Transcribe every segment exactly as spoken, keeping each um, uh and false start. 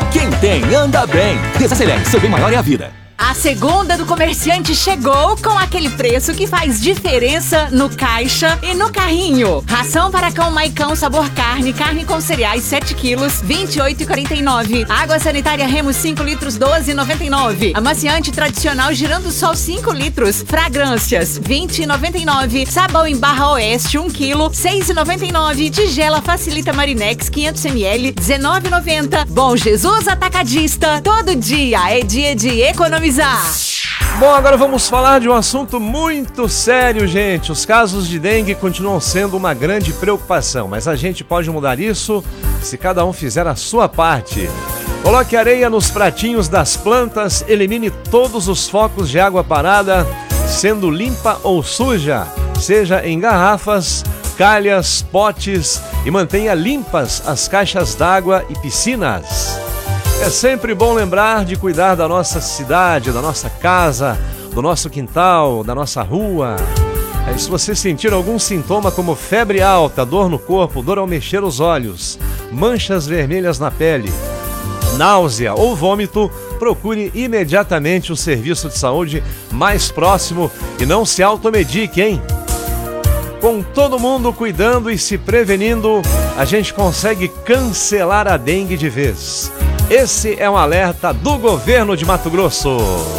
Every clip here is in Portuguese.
Quem tem, anda bem. Desacelere, seu bem maior é a vida. A segunda do comerciante chegou com aquele preço que faz diferença no caixa e no carrinho. Ração para cão Maicão sabor carne, carne com cereais sete quilos, vinte e oito reais e quarenta e nove centavos. Água sanitária Remo cinco litros, doze reais e noventa e nove centavos. Amaciante tradicional Girando Sol cinco litros, fragrâncias vinte reais e noventa e nove centavos. Sabão em barra oeste um quilo, seis reais e noventa e nove centavos. Tigela Facilita Marinex quinhentos mililitros, dezenove reais e noventa centavos. Bom Jesus Atacadista, todo dia é dia de economizar. Bom, agora vamos falar de um assunto muito sério, gente. Os casos de dengue continuam sendo uma grande preocupação, mas a gente pode mudar isso se cada um fizer a sua parte. Coloque areia nos pratinhos das plantas, elimine todos os focos de água parada, sendo limpa ou suja, seja em garrafas, calhas, potes, e mantenha limpas as caixas d'água e piscinas. É sempre bom lembrar de cuidar da nossa cidade, da nossa casa, do nosso quintal, da nossa rua. É, se você sentir algum sintoma como febre alta, dor no corpo, dor ao mexer os olhos, manchas vermelhas na pele, náusea ou vômito, procure imediatamente o serviço de saúde mais próximo e não se automedique, hein? Com todo mundo cuidando e se prevenindo, a gente consegue cancelar a dengue de vez. Esse é um alerta do governo de Mato Grosso.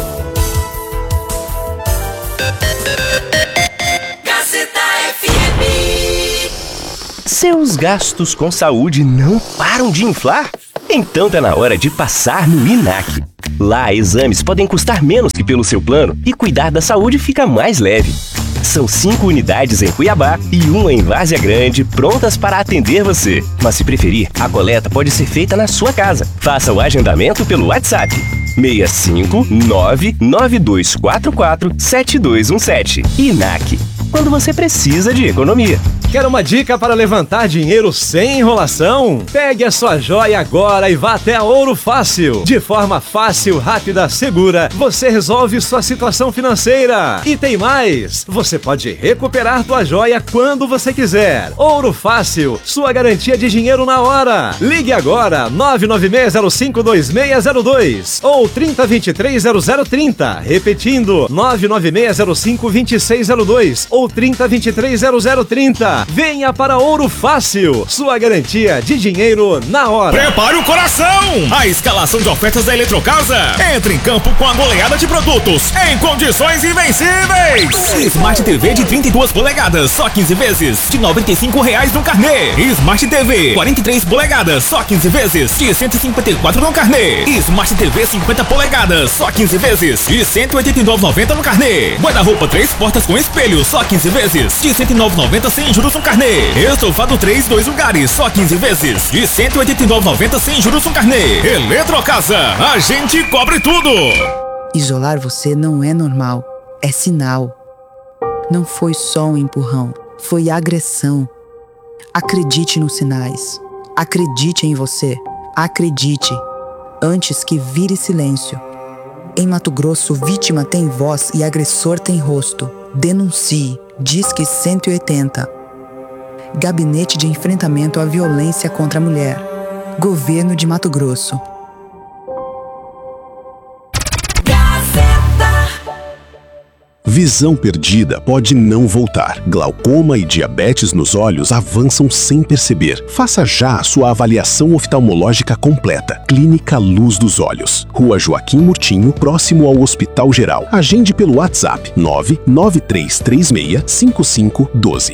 Gazeta F M. Seus gastos com saúde não param de inflar? Então tá na hora de passar no I N A C. Lá, exames podem custar menos que pelo seu plano e cuidar da saúde fica mais leve. São cinco unidades em Cuiabá e uma em Várzea Grande, prontas para atender você. Mas se preferir, a coleta pode ser feita na sua casa. Faça o agendamento pelo WhatsApp seis cinco nove nove dois quatro quatro sete dois um sete. I N A C, quando você precisa de economia. Quer uma dica para levantar dinheiro sem enrolação? Pegue a sua joia agora e vá até a Ouro Fácil. De forma fácil, rápida, segura, você resolve sua situação financeira. E tem mais! Você pode recuperar sua joia quando você quiser. Ouro Fácil, sua garantia de dinheiro na hora. Ligue agora, nove nove seis zero cinco dois seis zero dois ou trinta, vinte e três, zero zero trinta. Repetindo, nove nove seis zero cinco dois seis zero dois ou trinta, vinte e três, zero zero trinta. Venha para Ouro Fácil, sua garantia de dinheiro na hora. Prepare o coração! A escalação de ofertas da Eletrocasa entra em campo com a goleada de produtos em condições invencíveis. Smart T V de trinta e duas polegadas, só quinze vezes, de noventa e cinco reais no carnê. Smart T V quarenta e três polegadas, só quinze vezes, de cento e cinquenta e quatro no carnê. Smart T V cinquenta polegadas, só quinze vezes, de cento e oitenta e nove reais e noventa centavos no carnê. Guarda-roupa três portas com espelho, só quinze vezes, de cento e nove reais e noventa centavos sem juros no carnê. Estofado três, dois lugares, só quinze vezes, de cento e oitenta e nove reais e noventa centavos sem juros no carnê. Eletrocasa, a gente cobre tudo. Isolar você não é normal, é sinal. Não foi só um empurrão, foi agressão. Acredite nos sinais. Acredite em você. Acredite, antes que vire silêncio. Em Mato Grosso, vítima tem voz e agressor tem rosto. Denuncie. Disque cento e oitenta. Gabinete de Enfrentamento à Violência contra a Mulher. Governo de Mato Grosso. Visão perdida pode não voltar. Glaucoma e diabetes nos olhos avançam sem perceber. Faça já a sua avaliação oftalmológica completa. Clínica Luz dos Olhos. Rua Joaquim Murtinho, próximo ao Hospital Geral. Agende pelo WhatsApp nove nove três três seis cinco cinco um dois.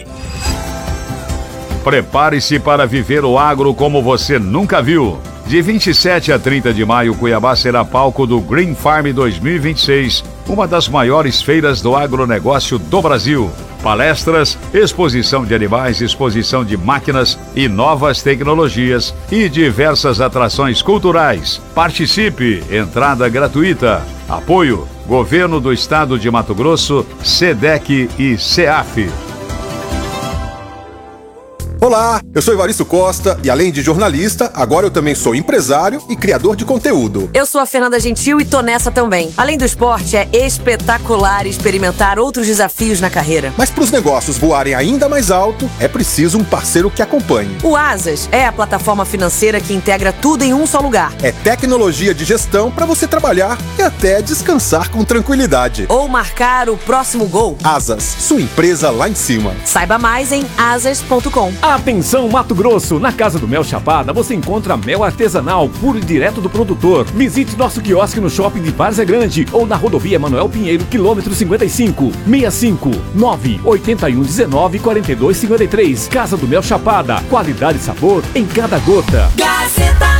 Prepare-se para viver o agro como você nunca viu. De vinte e sete a trinta de maio, Cuiabá será palco do Green Farm dois mil e vinte e seis, uma das maiores feiras do agronegócio do Brasil. Palestras, exposição de animais, exposição de máquinas e novas tecnologias e diversas atrações culturais. Participe, entrada gratuita. Apoio, Governo do Estado de Mato Grosso, SEDEC e SEAF. Olá, eu sou Evaristo Costa e além de jornalista, agora eu também sou empresário e criador de conteúdo. Eu sou a Fernanda Gentil e tô nessa também. Além do esporte, é espetacular experimentar outros desafios na carreira. Mas para os negócios voarem ainda mais alto, é preciso um parceiro que acompanhe. O Asas é a plataforma financeira que integra tudo em um só lugar. É tecnologia de gestão para você trabalhar e até descansar com tranquilidade. Ou marcar o próximo gol. Asas, sua empresa lá em cima. Saiba mais em asas ponto com. Atenção Mato Grosso, na Casa do Mel Chapada você encontra mel artesanal, puro e direto do produtor. Visite nosso quiosque no shopping de Várzea Grande ou na rodovia Manuel Pinheiro, quilômetro cinquenta e cinco, sessenta e cinco, nove oito um, dezenove, quarenta e dois, cinquenta e três. Casa do Mel Chapada, qualidade e sabor em cada gota. Gazeta.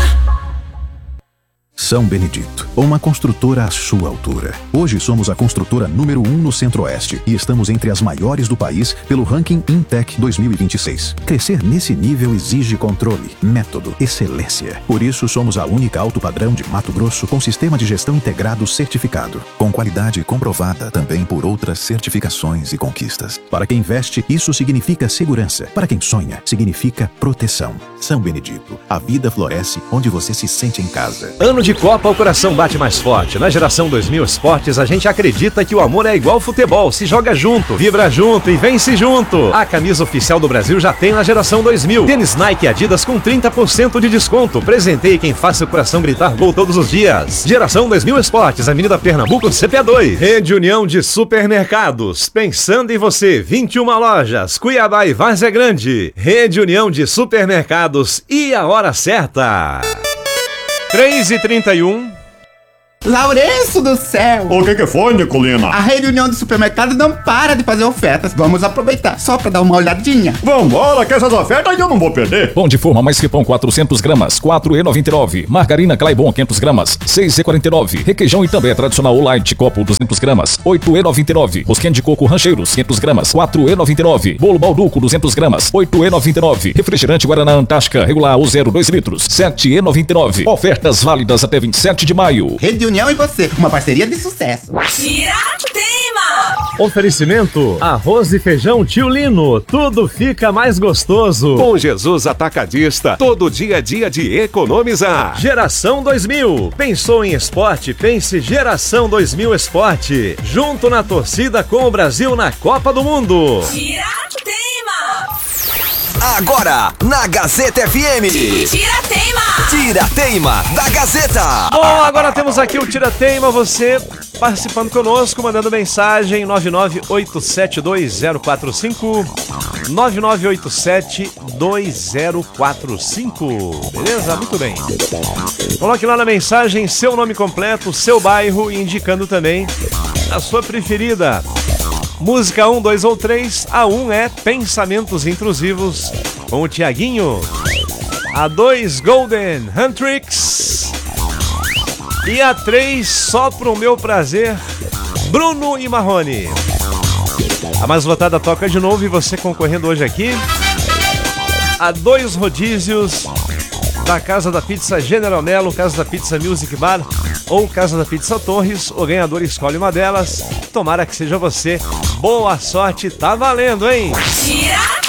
São Benedito, uma construtora à sua altura. Hoje somos a construtora número um no Centro-Oeste e estamos entre as maiores do país pelo ranking Intec dois mil e vinte e seis. Crescer nesse nível exige controle, método, excelência. Por isso somos a única alto padrão de Mato Grosso com sistema de gestão integrado certificado, com qualidade comprovada também por outras certificações e conquistas. Para quem investe, isso significa segurança. Para quem sonha, significa proteção. São Benedito, a vida floresce onde você se sente em casa. Ano de Copa, o coração bate mais forte. Na Geração dois mil Esportes, a gente acredita que o amor é igual futebol. Se joga junto, vibra junto e vence junto. A camisa oficial do Brasil já tem na Geração dois mil. Tênis Nike e Adidas com trinta por cento de desconto. Presenteie quem faça o coração gritar gol todos os dias. Geração dois mil Esportes, Avenida Pernambuco, C P dois. Rede União de Supermercados. Pensando em você, vinte e uma lojas. Cuiabá e Várzea Grande. Rede União de Supermercados. E a hora certa. três e trinta e um. Lourenço do céu! O que que foi, Nicolina? A Rede União de Supermercado não para de fazer ofertas. Vamos aproveitar só pra dar uma olhadinha. Vambora, que essas ofertas eu não vou perder. Pão de forma mais que pão quatrocentos gramas, quatro reais e noventa e nove. Margarina Claibon quinhentos gramas, seis reais e quarenta e nove. Requeijão Itambé tradicional Light Copo duzentos gramas, oito reais e noventa e nove. Rosquinha de coco Rancheiros quinhentos gramas, quatro reais e noventa e nove. Bolo Balduco duzentos gramas, oito reais e noventa e nove. Refrigerante Guaraná Antártica regular o zero dois litros, sete reais e noventa e nove. Ofertas válidas até vinte e sete de maio. Rede União e você, uma parceria de sucesso. Tiratema! Oferecimento: arroz e feijão Tio Lino. Tudo fica mais gostoso. Com Jesus Atacadista, todo dia a dia de economizar. Geração dois mil. Pensou em esporte? Pense Geração dois mil Esporte. Junto na torcida com o Brasil na Copa do Mundo. Tiratema! Agora, na Gazeta F M. Tirateima! Tirateima da Gazeta. Bom, agora temos aqui o Tirateima. Você participando conosco, mandando mensagem nove nove oito sete dois zero quatro cinco. nove nove oito sete dois zero quatro cinco. Beleza? Muito bem. Coloque lá na mensagem seu nome completo, seu bairro e indicando também a sua preferida. Música um, dois ou três. A um é Pensamentos Intrusivos com o Tiaguinho. A dois, Golden Huntrix. E a três, Só Pro Meu Prazer, Bruno e Marrone. A mais votada toca de novo e você concorrendo hoje aqui a dois rodízios da Casa da Pizza General Melo, Casa da Pizza Music Bar ou Casa da Pizza Torres. O ganhador escolhe uma delas. Tomara que seja você. Boa sorte, tá valendo, hein? Tira